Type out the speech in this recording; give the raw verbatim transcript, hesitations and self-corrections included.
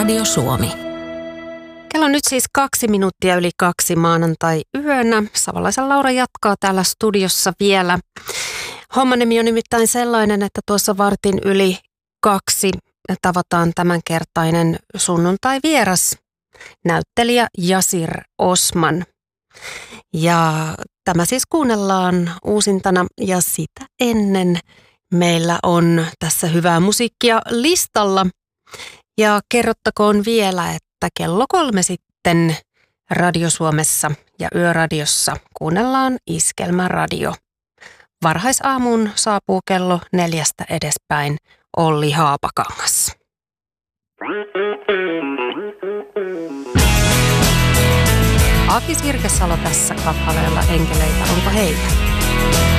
Radio Suomi. Kello on nyt siis kaksi minuuttia yli kaksi maanantai-yönä. Savolaisen Laura jatkaa täällä studiossa vielä. Hommanimi on nimittäin sellainen, että tuossa vartin yli kaksi tavataan tämänkertainen sunnuntai-vieras, näyttelijä Yasir Osman. Ja tämä siis kuunnellaan uusintana ja sitä ennen meillä on tässä hyvää musiikkia listalla. Ja kerrottakoon vielä, että kello kolme sitten Radio Suomessa ja Yöradiossa kuunnellaan Iskelmäradio. Varhaisaamuun saapuu kello neljästä edespäin Olli Haapakangas. Aakis Virkesalo tässä kappaleella Enkeleitä, onko heitä?